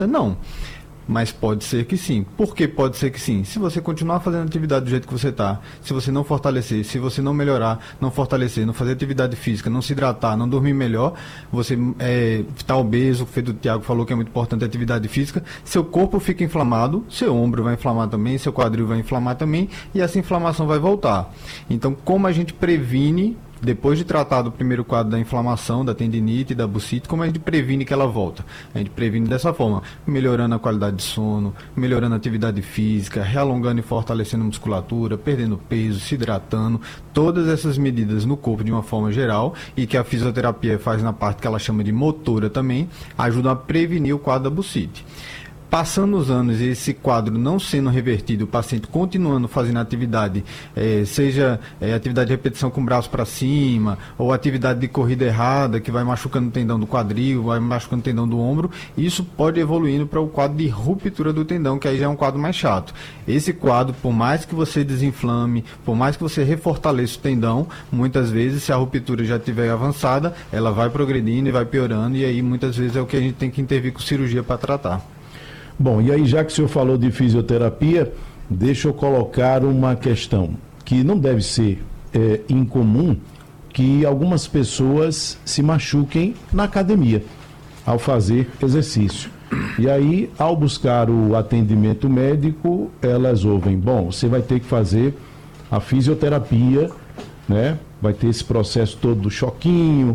Não. Mas pode ser que sim. Por que pode ser que sim? Se você continuar fazendo atividade do jeito que você está, se você não fortalecer, se você não melhorar, não fortalecer, não fazer atividade física, não se hidratar, não dormir melhor, você está obeso, o Thiago falou que é muito importante a atividade física, seu corpo fica inflamado, seu ombro vai inflamar também, seu quadril vai inflamar também, e essa inflamação vai voltar. Então, como a gente previne, depois de tratar do primeiro quadro da inflamação, da tendinite e da bursite, como a gente previne que ela volta? A gente previne dessa forma, melhorando a qualidade de sono, melhorando a atividade física, realongando e fortalecendo a musculatura, perdendo peso, se hidratando, todas essas medidas no corpo de uma forma geral, e que a fisioterapia faz na parte que ela chama de motora também, ajudam a prevenir o quadro da bursite. Passando os anos e esse quadro não sendo revertido, o paciente continuando fazendo atividade, seja atividade de repetição com o braço para cima, ou atividade de corrida errada, que vai machucando o tendão do quadril, vai machucando o tendão do ombro, isso pode evoluindo para o quadro de ruptura do tendão, que aí já é um quadro mais chato. Esse quadro, por mais que você desinflame, por mais que você refortaleça o tendão, muitas vezes, se a ruptura já estiver avançada, ela vai progredindo e vai piorando, e aí muitas vezes é o que a gente tem que intervir com cirurgia para tratar. Bom, e aí já que o senhor falou de fisioterapia, deixa eu colocar uma questão que não deve ser incomum, que algumas pessoas se machuquem na academia ao fazer exercício. E aí, ao buscar o atendimento médico, elas ouvem, bom, você vai ter que fazer a fisioterapia, né? Vai ter esse processo todo do choquinho,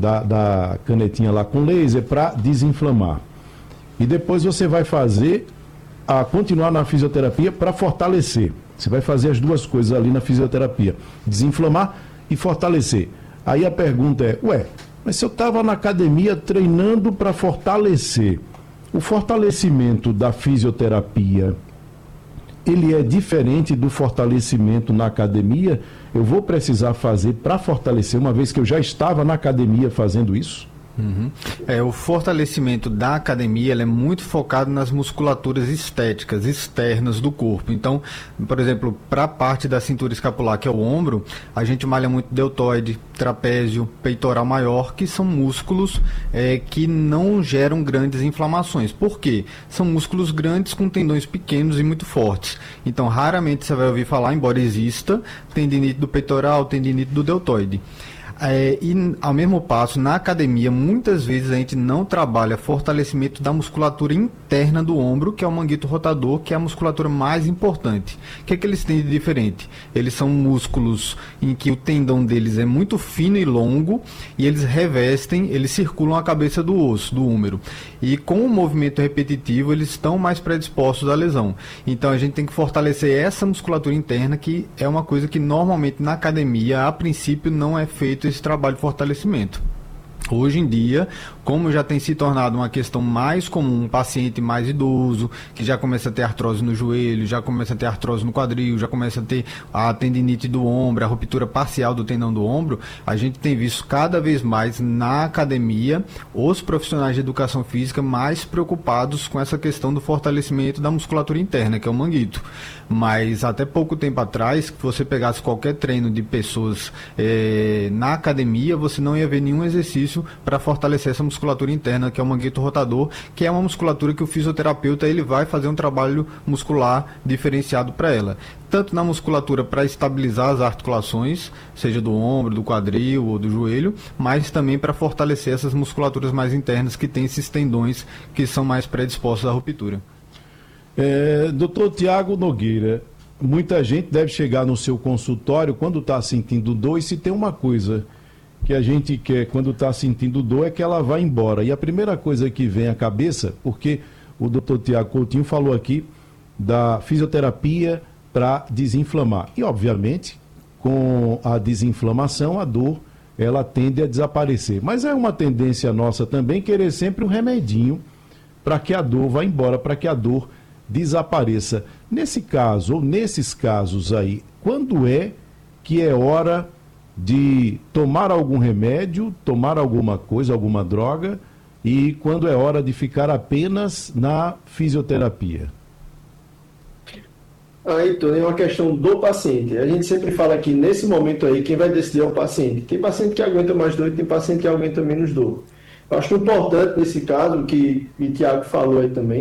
da canetinha lá com laser para desinflamar. E depois você vai continuar na fisioterapia para fortalecer. Você vai fazer as duas coisas ali na fisioterapia, desinflamar e fortalecer. Aí a pergunta é, mas se eu estava na academia treinando para fortalecer, o fortalecimento da fisioterapia, ele é diferente do fortalecimento na academia? Eu vou precisar fazer para fortalecer, uma vez que eu já estava na academia fazendo isso? Uhum. O fortalecimento da academia ele é muito focado nas musculaturas estéticas, externas do corpo. Então, por exemplo, para a parte da cintura escapular, que é o ombro, a gente malha muito deltoide, trapézio, peitoral maior, que são músculos que não geram grandes inflamações. Por quê? São músculos grandes com tendões pequenos e muito fortes. Então, raramente você vai ouvir falar, embora exista, tendinite do peitoral, tendinite do deltoide. E ao mesmo passo, na academia, muitas vezes a gente não trabalha fortalecimento da musculatura interna do ombro, que é o manguito rotador, que é a musculatura mais importante. O que é que eles têm de diferente? Eles são músculos em que o tendão deles é muito fino e longo, e eles revestem, eles circulam a cabeça do osso, do húmero. E com o movimento repetitivo, eles estão mais predispostos à lesão. Então a gente tem que fortalecer essa musculatura interna, que é uma coisa que normalmente na academia, a princípio, não é feito esse trabalho de fortalecimento. Hoje em dia, como já tem se tornado uma questão mais comum, um paciente mais idoso, que já começa a ter artrose no joelho, já começa a ter artrose no quadril, já começa a ter a tendinite do ombro, a ruptura parcial do tendão do ombro, a gente tem visto cada vez mais na academia os profissionais de educação física mais preocupados com essa questão do fortalecimento da musculatura interna, que é o manguito. Mas até pouco tempo atrás, se você pegasse qualquer treino de pessoas na academia, você não ia ver nenhum exercício para fortalecer essa musculatura interna, que é o manguito rotador, que é uma musculatura que o fisioterapeuta ele vai fazer um trabalho muscular diferenciado para ela. Tanto na musculatura para estabilizar as articulações, seja do ombro, do quadril ou do joelho, mas também para fortalecer essas musculaturas mais internas que têm esses tendões que são mais predispostos à ruptura. Doutor Thiago Nogueira, muita gente deve chegar no seu consultório quando está sentindo dor, e se tem uma coisa que a gente quer quando está sentindo dor é que ela vá embora. E a primeira coisa que vem à cabeça, porque o doutor Thiago Coutinho falou aqui da fisioterapia para desinflamar. E, obviamente, com a desinflamação, a dor, ela tende a desaparecer. Mas é uma tendência nossa também querer sempre um remedinho para que a dor vá embora, para que a dor desapareça. Nesse caso, ou nesses casos aí, quando é que é hora de tomar algum remédio, tomar alguma coisa, alguma droga, e quando é hora de ficar apenas na fisioterapia? Aí, Tony, é uma questão do paciente. A gente sempre fala que nesse momento aí, quem vai decidir é o paciente. Tem paciente que aguenta mais dor e tem paciente que aguenta menos dor. Eu acho que o importante nesse caso, que o Thiago falou aí também,